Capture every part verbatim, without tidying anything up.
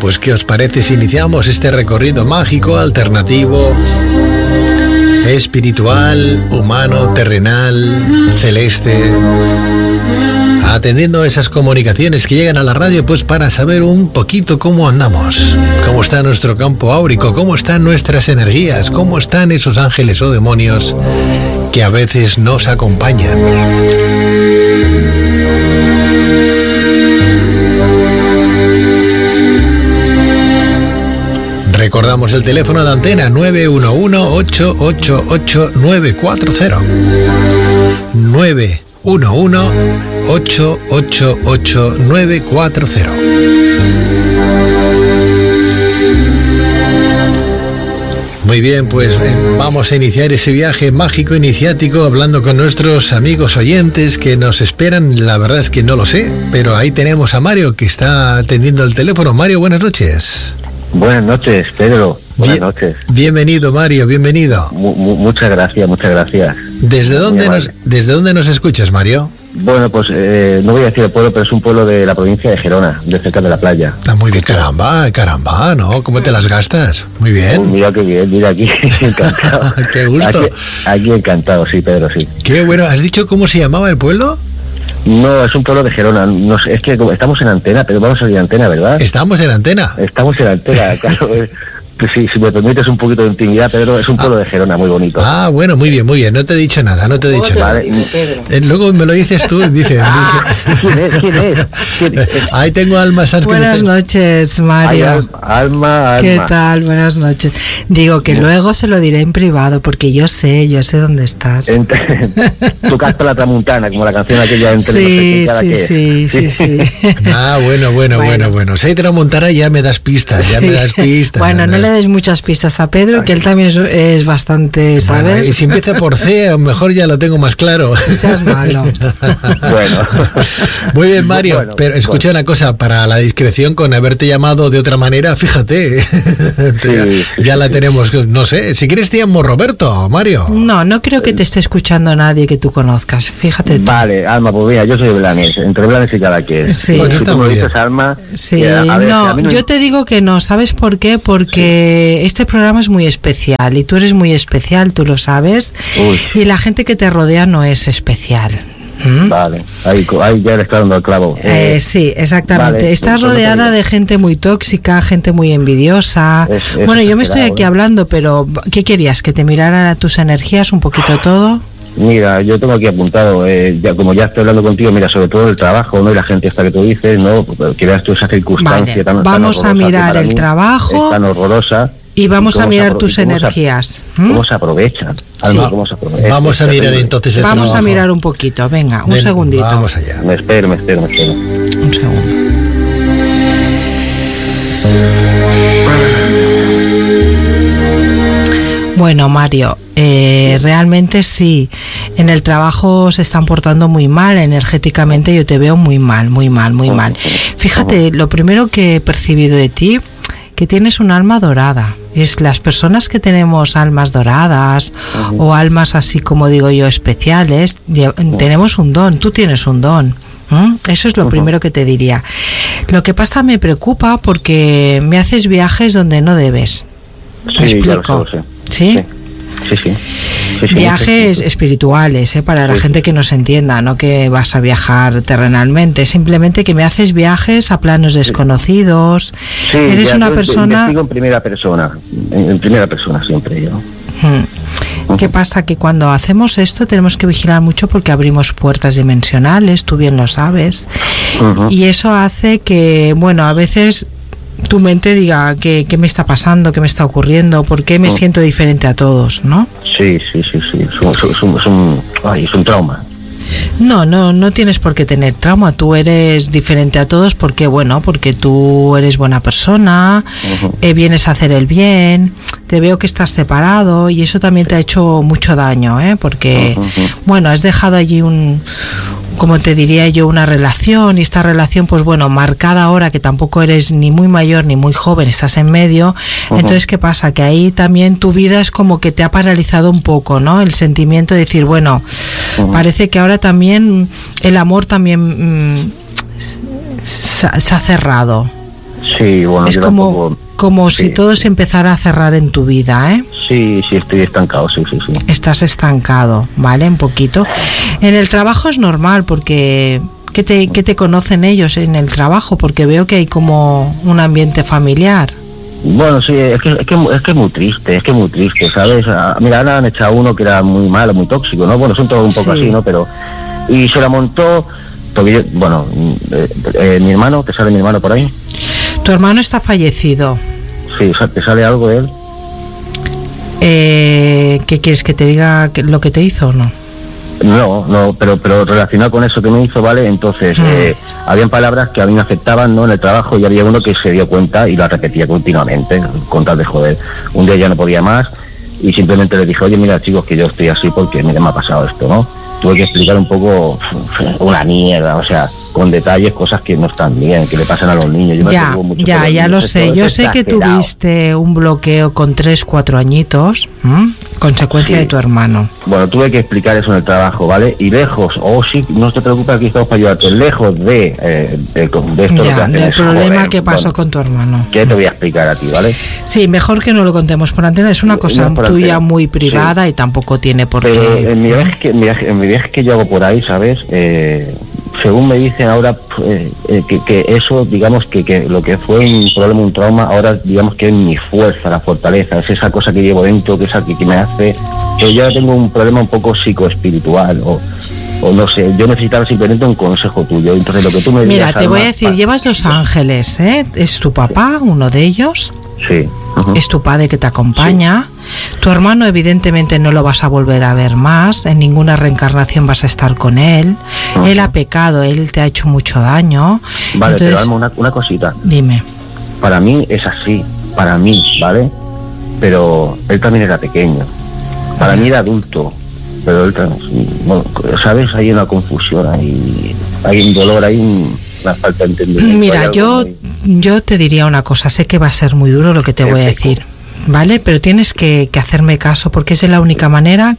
pues ¿qué os parece si iniciamos este recorrido mágico, alternativo, espiritual, humano, terrenal, celeste, atendiendo esas comunicaciones que llegan a la radio, pues para saber un poquito cómo andamos, cómo está nuestro campo áurico, cómo están nuestras energías, cómo están esos ángeles o demonios que a veces nos acompañan? Recordamos el teléfono de antena nueve uno uno, ocho ocho ocho, nueve cuatro cero. nueve uno uno, ocho ocho ocho, nueve cuatro cero. Muy bien, pues eh, vamos a iniciar ese viaje mágico iniciático hablando con nuestros amigos oyentes que nos esperan. La verdad es que no lo sé, pero ahí tenemos a Mario que está atendiendo el teléfono. Mario, buenas noches. Buenas noches, Pedro. Buenas Bien, noches. Bienvenido, Mario, bienvenido. Mu- mu- muchas gracias, muchas gracias. ¿Desde dónde nos, ¿Desde dónde nos escuchas, Mario? Bueno, pues eh, no voy a decir el pueblo, pero es un pueblo de la provincia de Gerona, de cerca de la playa. Está muy bien, caramba, caramba, ¿no? ¿Cómo te las gastas? Muy bien. Oh, mira qué bien, mira aquí, encantado. Qué gusto. Aquí, aquí encantado, sí, Pedro, sí. Qué bueno. ¿Has dicho cómo se llamaba el pueblo? No, es un pueblo de Gerona. No sé, es que como estamos en antena, pero vamos a salir en antena, ¿verdad? Estamos en antena. Estamos en antena, claro. Pues sí, si me permites un poquito de intimidad, Pedro, es un pueblo ah. de Gerona muy bonito. Ah, bueno, muy bien, muy bien. No te he dicho nada, no te he dicho nada. Vale. Eh, luego me lo dices tú, dice. Ah, ¿Quién es? ¿Quién es? ¿Quién es? Ahí tengo a Alma Sanz. Buenas está... noches, Mario. Ay, Alma, Alma, Alma. ¿Qué tal? Buenas noches. Digo que no. Luego se lo diré en privado, porque yo sé, yo sé dónde estás. Entre, tu casta la tramuntana, como la canción aquella entre sí, los sí, sí, sí, sí, sí. Ah, bueno, bueno, bueno, bueno. bueno. Si hay tramuntana ya me das pistas, ya sí. me das pistas. Bueno, no, no le des muchas pistas a Pedro, que él también es, es bastante, ¿sabes? Bueno, y si empieza por C, a lo mejor ya lo tengo más claro. Seas malo. Bueno. Muy bien, Mario, bueno, pero escucha bueno. una cosa, para la discreción, con haberte llamado de otra manera, fíjate, sí, ya, sí, ya sí, la sí. tenemos, no sé, si quieres te llamo Roberto, Mario. No, no creo que te esté escuchando nadie que tú conozcas, fíjate tú. Vale, Alma, pues mira, yo soy Blanes, entre Blanes y cada quien. Sí. Bueno, si está tú muy me bien. dices, Alma... Sí, que, a ver, no, a mí no, yo te digo que no, ¿sabes por qué? Porque sí. este programa es muy especial y tú eres muy especial, tú lo sabes. Uy. Y la gente que te rodea no es especial. ¿Mm? Vale, ahí, ahí ya le está dando el clavo. Eh, eh, sí, exactamente. Vale, Estás pues, rodeada de gente muy tóxica, gente muy envidiosa. Es, es bueno, yo me estoy aquí ¿eh? hablando, pero ¿qué querías? ¿Que te miraran tus energías un poquito todo? Mira, yo tengo aquí apuntado, eh, ya como ya estoy hablando contigo, mira, sobre todo el trabajo, ¿no? Y la gente esta que tú dices, ¿no? Que veas tú esa circunstancia vale, tan, vamos tan a mirar el mí, trabajo. Es tan horrorosa. Y vamos a mirar apro- tus cómo energías. Se, ¿Cómo se aprovechan? Alma, sí. ¿cómo se aprovechan? Vamos a mirar entonces el Vamos trabajo. a mirar un poquito, venga, un Ven, segundito. Vamos allá. Me espero, me espero, me espero. Un segundo. Bueno, Mario, eh, realmente sí, en el trabajo se están portando muy mal, energéticamente yo te veo muy mal, muy mal, muy mal. Fíjate, lo primero que he percibido de ti, que tienes un alma dorada. Es las personas que tenemos almas doradas uh-huh. o almas así como digo yo especiales, uh-huh. tenemos un don, tú tienes un don. ¿Mm? Eso es lo uh-huh. primero que te diría. Lo que pasa me preocupa porque me haces viajes donde no debes. ¿Me sí, explico? Ya lo sé, lo sé. ¿Sí? Sí. Sí, sí. Sí, sí, viajes sí, sí. espirituales, ¿eh? Para sí. la gente que nos entienda, no que vas a viajar terrenalmente, simplemente que me haces viajes a planos desconocidos. Sí, eres ya, una yo persona. Investigo en primera persona, en, en primera persona siempre yo. Hmm. ¿Qué pasa? Que cuando hacemos esto tenemos que vigilar mucho porque abrimos puertas dimensionales, tú bien lo sabes, uh-huh. y eso hace que, bueno, a veces tu mente diga ¿qué, qué me está pasando? ¿Qué me está ocurriendo? ¿Por qué me oh. siento diferente a todos? ¿No? Sí, sí, sí, sí. Es un, es un, es un, ay, es un trauma. No, no, no tienes por qué tener trauma. Tú eres diferente a todos porque, bueno, porque tú eres buena persona, uh-huh. eh, vienes a hacer el bien, te veo que estás separado y eso también te ha hecho mucho daño, ¿eh? Porque, uh-huh. bueno, has dejado allí un... como te diría yo, una relación, y esta relación, pues bueno, marcada ahora, que tampoco eres ni muy mayor ni muy joven, estás en medio, uh-huh. entonces, ¿qué pasa? Que ahí también tu vida es como que te ha paralizado un poco, ¿no? El sentimiento de decir, bueno, uh-huh. parece que ahora también el amor también mmm, se, se ha cerrado. Sí, bueno, es yo como, tampoco... como sí, si todo sí. se empezara a cerrar en tu vida, ¿eh? Sí, sí, estoy estancado, sí, sí, sí. Estás estancado, ¿vale? Un poquito. En el trabajo es normal porque... ¿Qué te, qué te conocen ellos en el trabajo? Porque veo que hay como un ambiente familiar. Bueno, sí, es que es que es que es muy triste, es que es muy triste, ¿sabes? Ah, mira, ahora han echado uno que era muy malo, muy tóxico, ¿no? Bueno, son todos un poco Sí. así, ¿no? Pero... Y se la montó... Porque yo, bueno, eh, eh, mi hermano, ¿te sale mi hermano por ahí? Tu hermano está fallecido. Sí, ¿te sale algo de él? Eh, ¿Qué quieres que te diga que- lo que te hizo o no? No, no, pero pero relacionado con eso que me hizo, ¿vale? Entonces, Mm. eh, habían palabras que a mí me afectaban, ¿no? En el trabajo, y había uno que se dio cuenta y la repetía continuamente, con tal de joder. Un día ya no podía más y simplemente le dije, oye, mira, chicos, que yo estoy así porque, mira, me ha pasado esto, ¿no? Tuve que explicar un poco una mierda, o sea, con detalles, cosas que no están bien, que le pasan a los niños. Yo me Ya, preocupo mucho por ya, los ya niños, lo esto sé. es Yo sé que exagerado. tuviste un bloqueo con tres, cuatro añitos, ¿m? Consecuencia Sí. de tu hermano. Bueno, tuve que explicar eso en el trabajo, ¿vale? Y lejos, oh sí, no te preocupes, aquí estamos para ayudarte, lejos de, eh, de, de esto lo que Ya, hacen del es, problema joder, que pasó bueno, con tu hermano. ¿qué te voy a explicar a ti, vale? Sí, mejor que no lo contemos por antena. Es una No, cosa no por tuya antena. muy privada y tampoco tiene por Pero qué. en mi viaje que, en mi viaje, en mi viaje que yo hago por ahí, ¿sabes? Eh, según me dicen ahora, eh, eh, que, que eso, digamos, que, que lo que fue un problema, un trauma, ahora digamos que es mi fuerza, la fortaleza, es esa cosa que llevo dentro, que es esa que, que me hace... Que yo tengo un problema un poco psicoespiritual, o, o no sé, yo necesitaba simplemente un consejo tuyo. Entonces, lo que tú me Mira, digas, te voy a Alma, decir, pa- llevas dos ángeles, ¿eh? Es tu papá, uno de ellos, Sí. Ujú. es tu padre que te acompaña. Tu hermano evidentemente no lo vas a volver a ver más, en ninguna reencarnación vas a estar con él. Ujú. Él ha pecado, él te ha hecho mucho daño. Vale, Entonces, pero Alma, una, una cosita. dime. Para mí es así, para mí, ¿vale? Pero él también era pequeño. Para mí era adulto, pero él también, bueno, ¿sabes? Hay una confusión, hay, hay un dolor, hay un- una falta de entendimiento. hay Mira, algo yo, muy- yo te diría una cosa, sé que va a ser muy duro lo que te El voy a peco. decir, ¿vale? Pero tienes que, que hacerme caso porque es la única manera.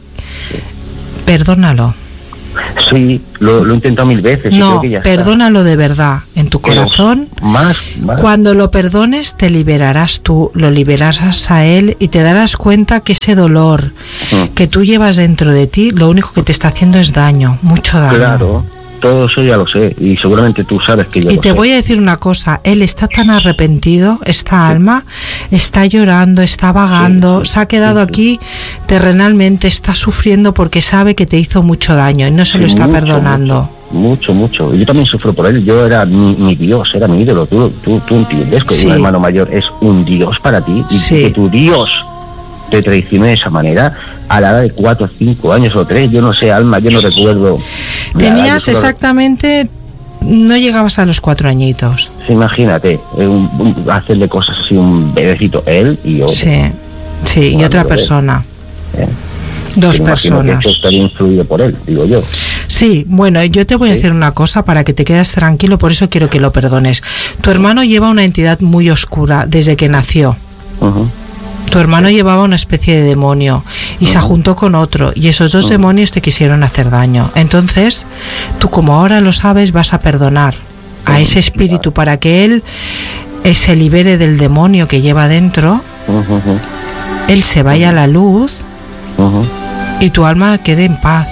Perdónalo. Sí, lo, lo he intentado mil veces. y No, creo que ya está. perdónalo de verdad, en tu Pero corazón. Más, más. Cuando lo perdones, te liberarás tú, lo liberarás a él y te darás cuenta que ese dolor Mm. que tú llevas dentro de ti, lo único que te está haciendo es daño, mucho daño. Claro, todo eso ya lo sé, y seguramente tú sabes que yo Y lo te sé. voy a decir una cosa, él está tan arrepentido, esta alma, está llorando, está vagando, Sí, sí, se ha quedado sí, sí. aquí terrenalmente, está sufriendo porque sabe que te hizo mucho daño y no se Sí, lo está mucho, perdonando. Mucho, mucho, mucho. Yo también sufro por él. Yo era mi, mi Dios, era mi ídolo. Tú, tú, tú entiendes que Sí. un hermano mayor es un Dios para ti, y Sí. que tu Dios te traicione de esa manera a la edad de cuatro, cinco años o tres. Yo no sé, Alma, yo no recuerdo. la edad, Tenías yo solo- exactamente, no llegabas a los cuatro añitos. Sí, imagínate, eh, un- un- hacerle cosas así, un bebecito, él y yo. Sí, sí, y Bueno, otra pero, eh, persona. ¿eh? Dos Me imagino que personas. esto estaría influido por él, digo yo. Sí, bueno, yo te voy a Sí. decir una cosa para que te quedes tranquilo, por eso quiero que lo perdones. Tu hermano lleva una entidad muy oscura desde que nació. Ujú. Tu hermano llevaba una especie de demonio y se Ujú. juntó con otro y esos dos Ujú. demonios te quisieron hacer daño. Entonces, tú como ahora lo sabes, vas a perdonar a ese espíritu para que él eh, se libere del demonio que lleva dentro, Ujú, ujú, él se vaya a la luz ujú. y tu alma quede en paz.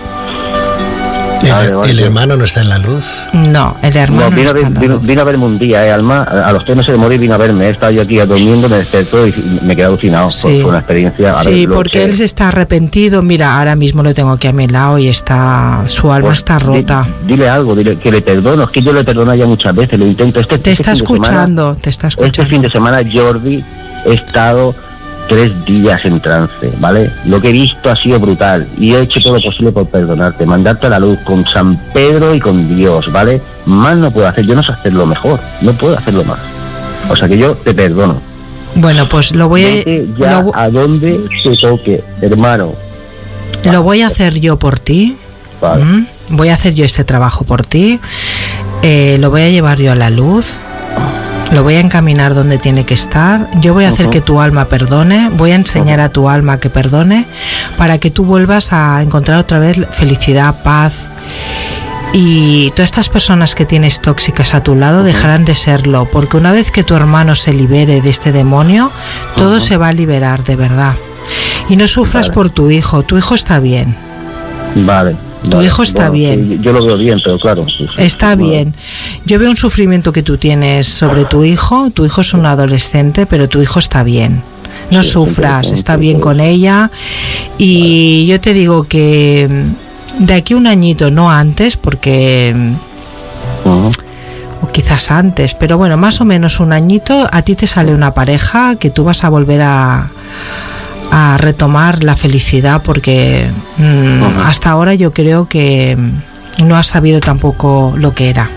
El, Vale, vale. el hermano no está en la luz. No, el hermano No, no vino, a está ver- en la vino, luz. vino a verme un día, eh, Alma, a a los tres meses de morir vino a verme, estaba yo aquí durmiendo, me despertó y me quedé alucinado. Sí. Fue fue una experiencia. a Sí, ver, lo porque que- él se está arrepentido. Mira, ahora mismo lo tengo aquí a mi lado y está, su alma pues, está di- rota. Dile algo, dile que le perdono, es que yo le perdono ya muchas veces, lo intento. Este, Te este está fin de semana- escuchando, te está Este fin escuchando. de semana, Jordi, he estado tres días en trance, ¿vale? Lo que he visto ha sido brutal y he hecho todo lo posible por perdonarte, mandarte a la luz con San Pedro y con Dios, ¿vale? Más no puedo hacer, yo no sé hacerlo mejor, no puedo hacerlo más. O sea que yo te perdono. Bueno, pues lo voy Vete a, ya lo, a donde te toque, hermano. lo voy a hacer yo por ti. Vale. ¿m? Voy a hacer yo este trabajo por ti. Eh, lo voy a llevar yo a la luz. Lo voy a encaminar donde tiene que estar. Yo voy a hacer Ujú. que tu alma perdone. Voy a enseñar a tu alma que perdone para que tú vuelvas a encontrar otra vez felicidad, paz Y todas estas personas que tienes tóxicas a tu lado uh-huh. dejarán de serlo, porque una vez que tu hermano se libere de este demonio, todo uh-huh. se va a liberar de verdad. Y no sufras vale. por tu hijo, tu hijo está bien. Vale. Tu vale. hijo está bueno, bien. Sí, yo lo veo bien, pero claro. Sí, sí, está bueno. bien. Yo veo un sufrimiento que tú tienes sobre tu hijo, tu hijo es un adolescente, pero tu hijo está bien. No sí, sufras, está bien con ella. Y vale. yo te digo que de aquí un añito, no antes, porque uh-huh. o quizás antes, pero bueno, más o menos un añito, a ti te sale una pareja que tú vas a volver a, a retomar la felicidad, porque mmm, uh-huh. hasta ahora yo creo que no has sabido tampoco lo que era.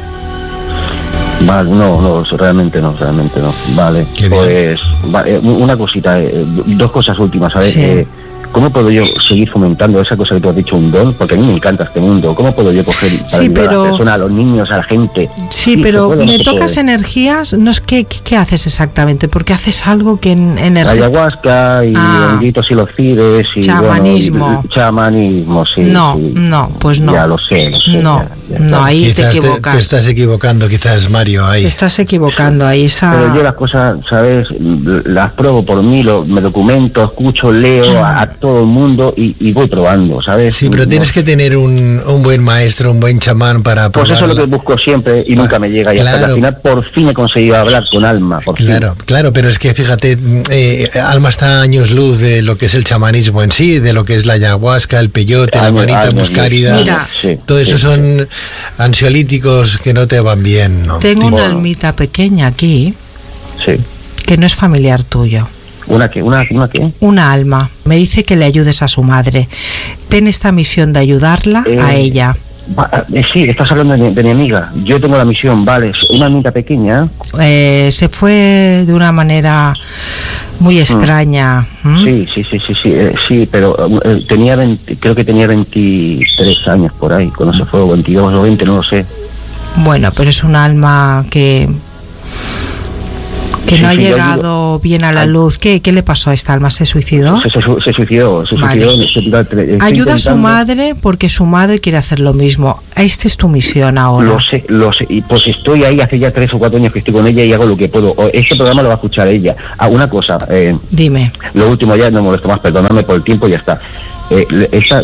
Vale, no, no, realmente no, realmente no. Vale, pues vale, una cosita, eh, dos cosas últimas, ¿sabes? Sí. Eh, ¿Cómo puedo yo seguir fomentando esa cosa que tú has dicho, un don? Porque a mí me encanta este mundo. ¿Cómo puedo yo coger para sí, ayudar pero... a las personas, a los niños, a la gente? Sí, sí pero puede, me no tocas energías, no es que, ¿qué haces exactamente? Porque haces algo que en energía... Ayahuasca y ah, honguitos y los cires y... Chamanismo. Bueno, y, chamanismo, sí. No, sí. no, pues no. Ya lo sé, lo sé. No, ya, ya, no, claro. ahí quizás te equivocas. Te, te estás equivocando, quizás, Mario, ahí. Te estás equivocando, ahí esa... Pero yo las cosas, ¿sabes? Las pruebo por mí, lo, me documento, escucho, leo a, a todo el mundo y Y, y voy probando, ¿sabes? Sí, pero no. tienes que tener un, un buen maestro, un buen chamán para Pues eso es lo que busco siempre y pa, nunca me llega. Y claro, hasta que al final por fin he conseguido hablar con Alma. Por claro, fin. claro, pero es que fíjate, eh, Alma está a años luz de lo que es el chamanismo en sí, de lo que es la ayahuasca, el peyote, años, la manita años, muscárida. Mira, sí, todo eso sí, son sí. ansiolíticos que no te van bien, ¿no? Tengo tipo, una almita pequeña aquí sí. que no es familiar tuyo. ¿Una qué? ¿Una, una qué? Una alma. Me dice que le ayudes a su madre. Ten esta misión de ayudarla eh, a ella. Va, eh, sí, estás hablando de, de mi amiga. Yo tengo la misión, vale. Una almita pequeña. Eh, se fue de una manera muy extraña. ¿Mm? Sí, sí, sí, sí, sí, eh, sí, pero eh, tenía veinte, creo que tenía veintitrés años por ahí, cuando se fue, o veintidós o veinte, no lo sé. Bueno, pero es un alma que... que sí, no ha sí, llegado bien a la luz. ¿Qué, ¿Qué le pasó a esta alma? ¿Se suicidó? Se, se, se suicidó, se vale. suicidó. Se, ayuda a su madre porque su madre quiere hacer lo mismo. Esta es tu misión ahora. Lo sé, lo sé. Y pues estoy ahí hace ya tres o cuatro años que estoy con ella y hago lo que puedo. Este programa lo va a escuchar ella. Ah, una cosa. Eh, Dime. Lo último ya, no molesto más, perdóname por el tiempo y ya está. Eh, esta,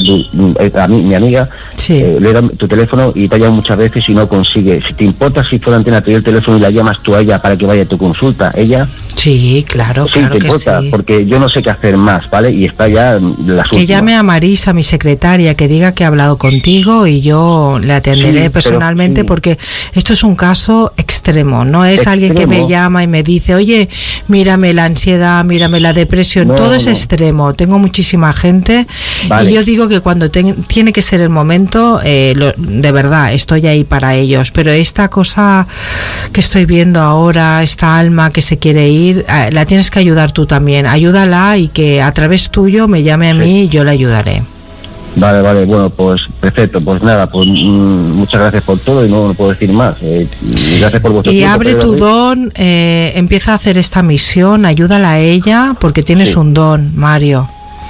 a mí, mi amiga, sí. eh, le da tu teléfono y te llama muchas veces y no consigue. Si te importa, si fuera Antena, te doy el teléfono y la llamas tú a ella para que vaya a tu consulta. ¿Ella? Sí, claro, sí, claro te que importa, sí. Porque yo no sé qué hacer más, ¿vale? Y está ya las que últimas. Llame a Marisa, mi secretaria, que diga que ha hablado contigo y yo le atenderé sí, personalmente pero, sí. porque esto es un caso extremo, no es extremo. Alguien que me llama y me dice, oye, mírame la ansiedad, mírame la depresión, no, todo es no. extremo. Tengo muchísima gente vale. y yo digo que cuando te, tiene que ser el momento, eh, lo, de verdad, estoy ahí para ellos, pero esta cosa que estoy viendo ahora, esta alma que se quiere ir, la tienes que ayudar tú también. Ayúdala y que a través tuyo me llame a sí. mí y yo la ayudaré. Vale, vale, bueno, pues perfecto, pues nada, pues mmm, muchas gracias por todo y no, no puedo decir más. Eh, gracias por vuestro y tiempo. Y abre tu don, eh, empieza a hacer esta misión, ayúdala a ella porque tienes sí. un don, Mario.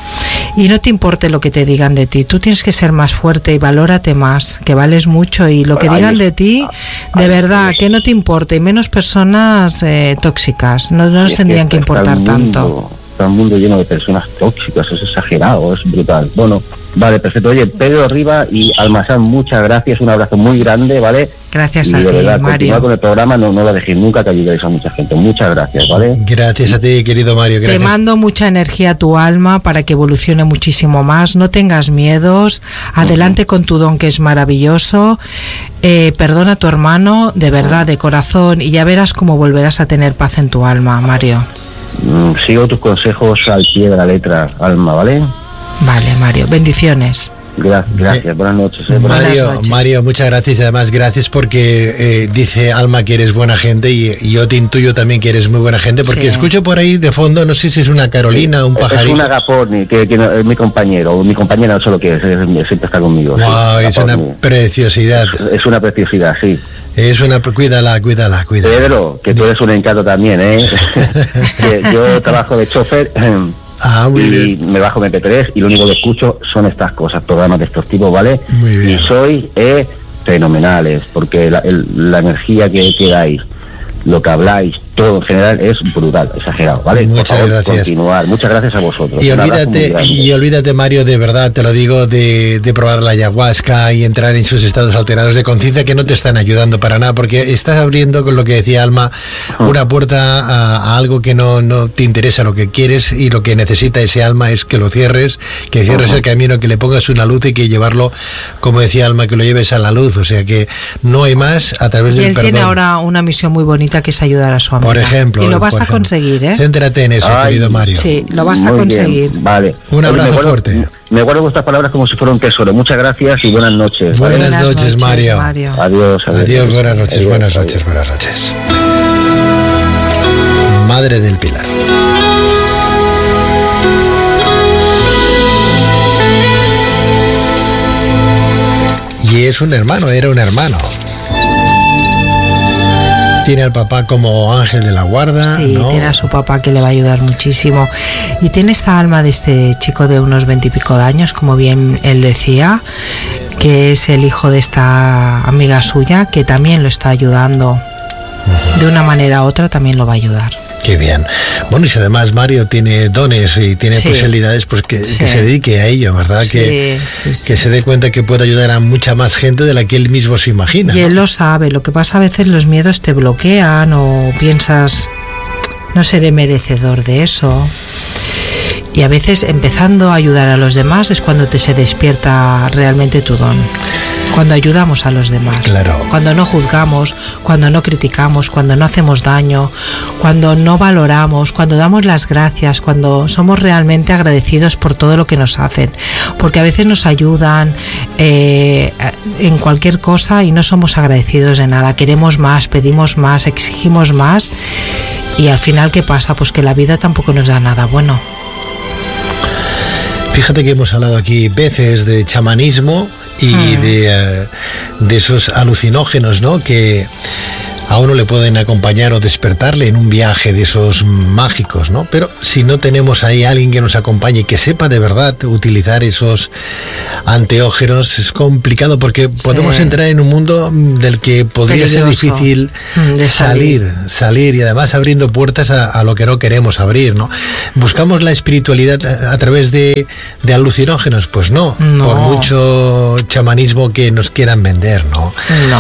Y no te importe lo que te digan de ti, tú tienes que ser más fuerte y valórate más, que vales mucho y lo que ay, digan de ti, de ay, verdad, ay, que no te importe, y menos personas eh, tóxicas, no, no nos tendrían que, que importar mundo, tanto. Está un mundo lleno de personas tóxicas, es exagerado, es brutal. Bueno, vale, perfecto. Oye, Pedro Arriba y Almazán, muchas gracias, un abrazo muy grande, ¿vale? Gracias y a de ti, verdad, Mario. Con el programa, no, no lo dejéis nunca, que ayudéis a mucha gente. Muchas gracias, ¿vale? Gracias a ti, querido Mario. Gracias. Te mando mucha energía a tu alma para que evolucione muchísimo más. No tengas miedos. Adelante uh-huh. con tu don, que es maravilloso. Eh, perdona a tu hermano, de verdad, de corazón, y ya verás cómo volverás a tener paz en tu alma, Mario. Mm, sigo tus consejos al pie de la letra, Alma, ¿vale? Vale, Mario. Bendiciones. Gracias, gracias. Buenas noches. Eh. Mario, Buenas noches. Mario, muchas gracias. Y además, gracias porque eh, dice Alma que eres buena gente y, y yo te intuyo también que eres muy buena gente porque sí. escucho por ahí de fondo, no sé si es una Carolina o sí. un pajarito. Es una Gaponi, que, que no, es mi compañero, o mi compañera, no sé lo que es, es, siempre está conmigo. Wow, sí, es una preciosidad. Es, es una preciosidad, sí. Es una, cuídala, cuídala, cuídala. Pedro, que tú eres un encanto también, ¿eh? que yo trabajo de chofer. Ah, muy y bien. Me bajo M P tres y lo único que escucho son estas cosas, programas de estos tipos, ¿vale? Muy bien. Y soy, eh, fenomenales, porque la, el, la energía que, que dais, lo que habláis, todo en general es brutal, exagerado, ¿vale? Muchas Por favor, gracias. Continuar. Muchas gracias a vosotros. Y Un abrazo muy olvídate, grande. y olvídate, Mario, de verdad, te lo digo, de, de probar la ayahuasca y entrar en sus estados alterados de conciencia que no te están ayudando para nada, porque estás abriendo, con lo que decía Alma, una puerta a, a algo que no, no te interesa, lo que quieres y lo que necesita ese alma es que lo cierres, que cierres uh-huh. el camino, que le pongas una luz y que llevarlo, como decía Alma, que lo lleves a la luz, o sea que no hay más a través y del él perdón. Tiene ahora una misión muy bonita que es ayudar a su amiga. Por ejemplo. Y lo vas a ejemplo. conseguir, ¿eh? Céntrate en eso, Ay, querido Mario. Sí, lo vas a Muy conseguir. Bien, vale. Un abrazo me guardo, fuerte. Me guardo vuestras palabras como si fuera un tesoro. Muchas gracias y buenas noches. Buenas, ¿vale? buenas noches, noches Mario. Mario. Adiós, adiós. Adiós, buenas noches, adiós, buenas adiós. noches, buenas noches. Madre del Pilar. Y es un hermano, era un hermano. Tiene al papá como ángel de la guarda. Sí, ¿no? tiene a su papá que le va a ayudar muchísimo. Y tiene esta alma de este chico de unos veintipico de años, como bien él decía, que es el hijo de esta amiga suya, que también lo está ayudando. Uh-huh. De una manera u otra también lo va a ayudar. Qué bien. Bueno, y si además Mario tiene dones y tiene sí. posibilidades, pues que, sí. que se dedique a ello, ¿verdad? Sí, que, sí, sí. que se dé cuenta que puede ayudar a mucha más gente de la que él mismo se imagina. Y ¿no? él lo sabe. Lo que pasa, a veces los miedos te bloquean o piensas, no seré merecedor de eso. Y a veces empezando a ayudar a los demás es cuando te se despierta realmente tu don. Cuando ayudamos a los demás, claro. Cuando no juzgamos, cuando no criticamos, cuando no hacemos daño, cuando no valoramos, cuando damos las gracias, cuando somos realmente agradecidos por todo lo que nos hacen, porque a veces nos ayudan eh, en cualquier cosa y no somos agradecidos de nada, queremos más, pedimos más, exigimos más y al final ¿qué pasa? Pues que la vida tampoco nos da nada bueno. Fíjate que hemos hablado aquí veces de chamanismo y ah. de, uh, de esos alucinógenos, ¿no? Que a uno le pueden acompañar o despertarle en un viaje de esos mágicos, ¿no? Pero si no tenemos ahí a alguien que nos acompañe y que sepa de verdad utilizar esos anteógenos, es complicado porque sí. podemos entrar en un mundo del que podría Peligroso. ser difícil de salir, salir, salir y además abriendo puertas a, a lo que no queremos abrir, ¿no? Buscamos la espiritualidad a, a través de, de alucinógenos, pues no, no, por mucho chamanismo que nos quieran vender, ¿no? No.